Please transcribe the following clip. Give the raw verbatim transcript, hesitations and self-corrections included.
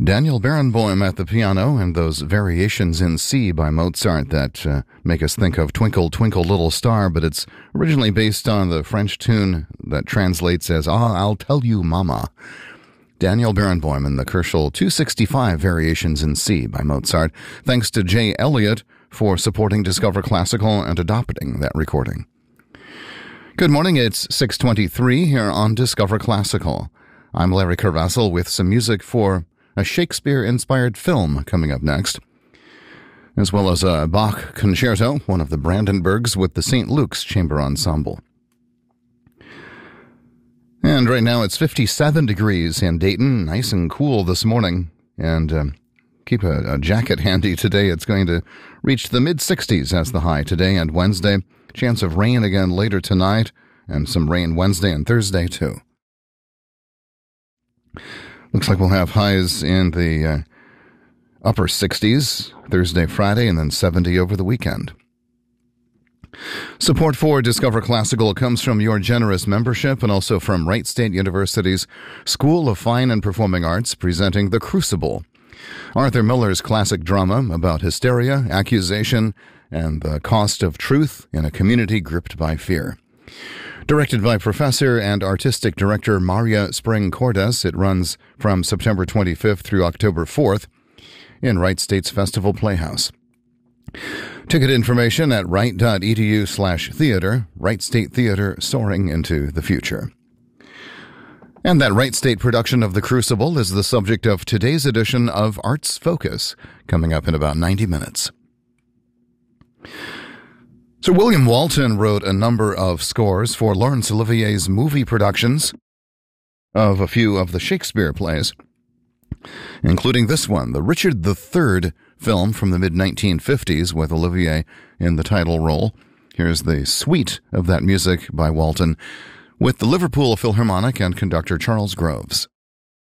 Daniel Barenboim at the piano and those variations in C by Mozart that uh, make us think of Twinkle, Twinkle, Little Star, but it's originally based on the French tune that translates as Ah, I'll Tell You Mama. Daniel Barenboim and the Köchel two sixty-five variations in C by Mozart. Thanks to Jay Elliott for supporting Discover Classical and adopting that recording. Good morning, it's six twenty-three here on Discover Classical. I'm Larry Carvassel with some music for a Shakespeare-inspired film coming up next, as well as a Bach concerto, one of the Brandenburgs with the Saint Luke's Chamber Ensemble. And right now it's fifty-seven degrees in Dayton, nice and cool this morning, and um, keep a, a jacket handy today. It's going to reach the mid-sixties as the high today and Wednesday. Chance of rain again later tonight, and some rain Wednesday and Thursday too. Looks like we'll have highs in the uh, upper sixties Thursday, Friday, and then seventy over the weekend. Support for Discover Classical comes from your generous membership and also from Wright State University's School of Fine and Performing Arts presenting The Crucible, Arthur Miller's classic drama about hysteria, accusation, and the cost of truth in a community gripped by fear. Directed by Professor and Artistic Director Maria Spring Cordes, it runs from September twenty-fifth through October fourth in Wright State's Festival Playhouse. Ticket information at wright.edu slash theater, Wright State Theater soaring into the future. And that Wright State production of The Crucible is the subject of today's edition of Arts Focus, coming up in about ninety minutes. Sir William Walton wrote a number of scores for Laurence Olivier's movie productions of a few of the Shakespeare plays, including this one, the Richard the Third film from the mid nineteen fifties with Olivier in the title role. Here's the suite of that music by Walton with the Liverpool Philharmonic and conductor Charles Groves.